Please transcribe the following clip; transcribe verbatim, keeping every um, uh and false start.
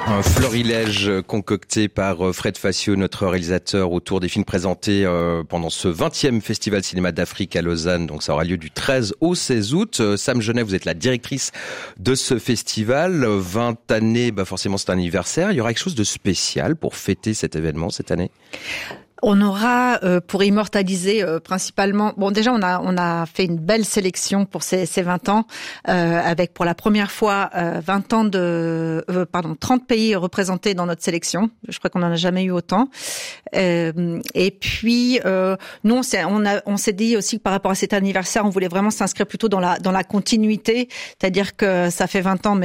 Un florilège concocté par Fred Facio, notre réalisateur, autour des films présentés pendant ce vingtième Festival Cinéma d'Afrique à Lausanne. Donc ça aura lieu du treize au seize août. Sam Genet, vous êtes la directrice de ce festival. vingt années, bah forcément c'est un anniversaire. Il y aura quelque chose de spécial pour fêter cet événement cette année ? On aura euh, pour immortaliser euh, principalement. Bon, déjà on a on a fait une belle sélection pour ces, ces vingt ans, euh, avec pour la première fois euh, vingt ans de euh, pardon trente pays représentés dans notre sélection. Je crois qu'on en a jamais eu autant. Euh, et puis euh, nous on s'est on a on s'est dit aussi que par rapport à cet anniversaire, on voulait vraiment s'inscrire plutôt dans la dans la continuité, c'est-à-dire que ça fait vingt ans. Mais